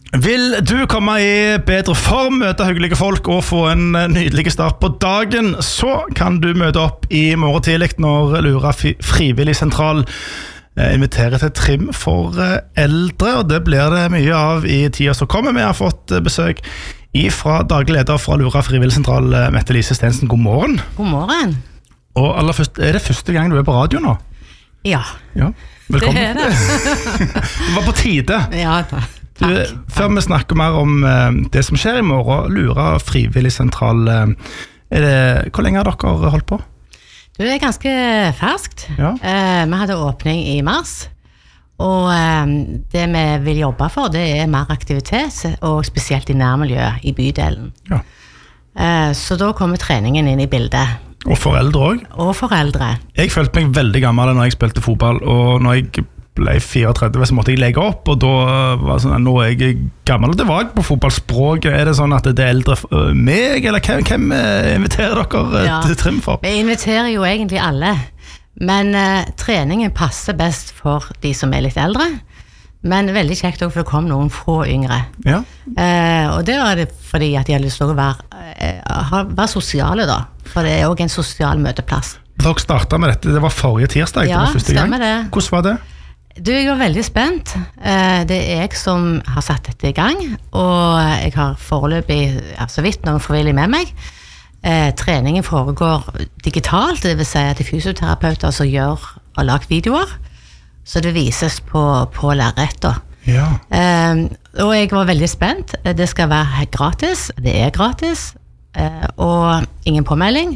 Vil du komme i bedre form, møte hyggelige folk og få en nydelig start på dagen, så kan du møte opp i morgen tidlig når Lura frivillig sentral inviterer til trim for eldre, og det blir det mye av i tiden som kommer. Vi har fått besøk fra daglig leder fra Lura frivillig sentral, Mette Lise Stensen. God morgen. God morgen. Og aller først, det første gang du på radio nå? Ja, velkommen. det det. Det var på tide. Ja, takk. Før vi snakker mer om det som skjer i morgen, Lura frivillig sentral, hvor lenge har dere holdt på? Det ganske ferskt. Ja. Vi hadde åpning i mars, og det vi vil jobbe for, det mer aktivitet, og spesielt i nærmiljøet i bydelen. Ja. Så da kommer treningen inn i bildet. Og foreldre også? Og foreldre. Jeg følte meg veldig gammel når jeg spilte fotball, og når jeg ble 34, så måtte jeg legge opp, og da var det sånn, nå er jeg gammel. Det var ikke på fotballspråk. Er det sånn at det eldre meg, eller hvem inviterer dere til trim for? Vi inviterer jo egentlig alle, men treningen passer best for de som litt eldre, men veldig kjekt også for det kom noen få yngre. Ja. Og det var det fordi at de hadde lyst til å være sosiale da, for det også en sosial møteplass. Dere startet med dette, det var forrige tirsdag, det var første gang. Stemmer det. Hvordan var det? Jeg var veldig spent. Det jeg som har satt dette i gang, og jeg har foreløpig så vidt noen frivillig med meg. Treningen foregår digitalt, det vil si at det fysioterapeuter som gjør og lager videoer, så det vises på lerretter. Ja. Og jeg var veldig spent. Det skal være gratis, det gratis, og ingen påmelding.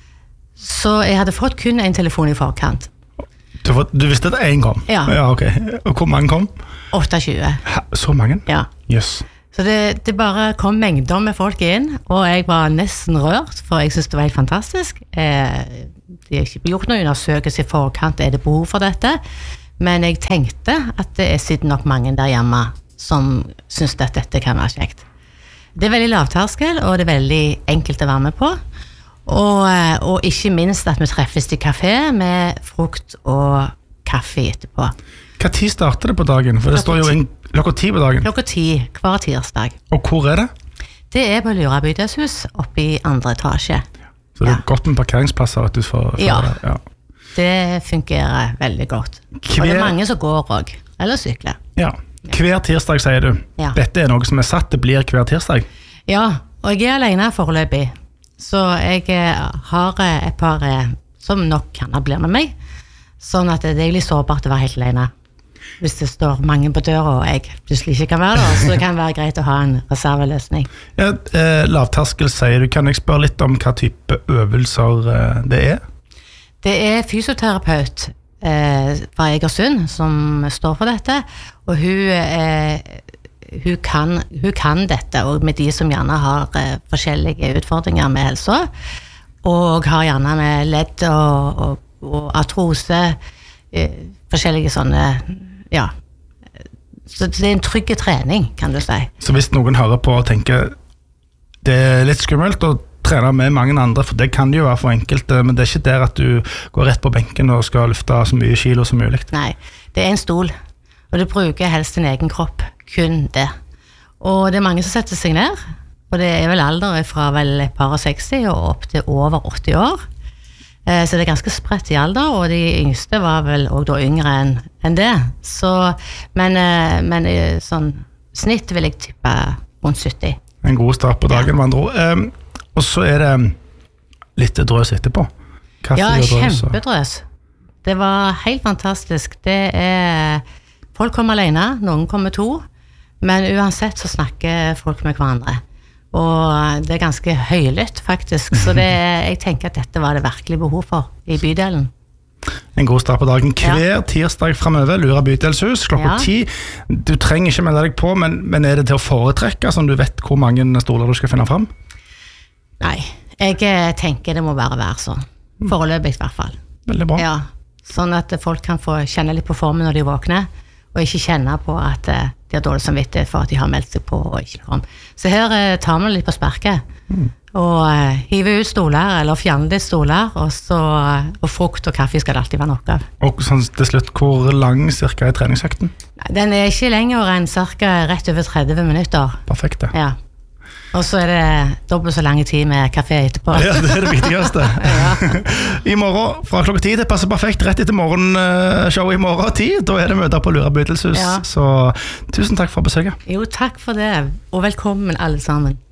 Så jeg hadde fått kun en telefon i forkant. Du visste at en kom? Ja. Ok. Og hvor mange kom? 28. Så mange? Ja. Yes. Så det bare kom mengder med folk inn, og jeg var nesten rørt, for jeg synes det var helt fantastisk. De har ikke gjort noen undersøkelse i forkant, det behov for dette? Men jeg tenkte at det sitter nok mange der hjemme som synes at dette kan være kjekt. Det veldig lavterskel, og det veldig enkelt å være med på. Og ikke minst at vi treffes i kafé med frukt og kaffe etterpå. Hva tid starter det på dagen? For det står jo klokka 10 på dagen. Klokka 10 hver tirsdag. Og hvor det? Det på Lura bydelshus, oppe i 2. etasje. Så det godt med parkeringsplasser? Ja, det fungerer veldig godt. Og det mange som går også, eller sykler. Ja. Hver tirsdag, sier du. Ja. Dette noe som satt, det blir hver tirsdag? Ja, og jeg alene foreløpig. Så jeg har et par som nok kan bli med meg, sånn at det litt sårbart å være helt alene. Hvis det står mange på døra og jeg plutselig ikke kan være der, så det kan være greit å ha en reserveløsning. Ja, lavterskel sier du. Kan jeg spørre litt om hva type øvelser det Det fysioterapeut fra Egersund som står for dette, og hun kan dette, og med de som gjerne har forskjellige utfordringer med helse, og har gjerne med ledd og artrose, forskjellige sånne, ja. Så det en trygg trening, kan du si. Så hvis noen hører på og tenker, det litt skummelt å trene med mange andre, for det kan jo være for enkelt, men det ikke der at du går rett på benken og skal løfte så mye kilo som mulig. Nei, det en stol, og du bruker helst din egen kropp, kun det. Og det mange som setter seg ned, og det vel alder fra vel et par og 60 og opp til over 80 år. Så det ganske spredt i alder, og de yngste var vel også da yngre enn det. Så, men sånn snitt vil jeg tippe rundt 70. En god start på dagen, med andre ord. Og så det litt drøs etterpå. Kaffe og drøs. Kjempedrøs. Det var helt fantastisk. Folk kommer alene, noen kommer 2, men uansett så snakker folk med hverandre. Og det ganske høylytt faktisk, så jeg tenker at dette var det virkelig behov for i bydelen. En god start på dagen. Hver tirsdag fremover, Lura bydelshus, klokka 10. Du trenger ikke melde deg på, men det til å foretrekke, sånn du vet hvor mange stoler du skal finne frem? Nei, jeg tenker det må bare være sånn. Foreløpig i hvert fall. Veldig bra. Ja, sånn at folk kan få kjenne litt på formen når de våkner, og ikke kjenne på at de har dårlig samvittighet for at de har meldt seg på og ikke kom. Så her tar vi litt på sparket, og hive ut stoler, eller fjerne litt stoler, og frukt og kaffe skal det alltid være nok av. Og sånn til slutt, hvor lang cirka er treningsøkten? Den er ikke lenger enn cirka rett over 30 minutter. Perfekt, det. Ja. Og så er det dobbelt så lang tid med kaffe etterpå. Ja, det er det viktigste. I morgen, fra klokka 10, det passer perfekt rett etter morgenshow i morgen 10, da er det møter på Lura Bydelshus. Så tusen takk for besøket. Jo, takk for det, og velkommen alle sammen.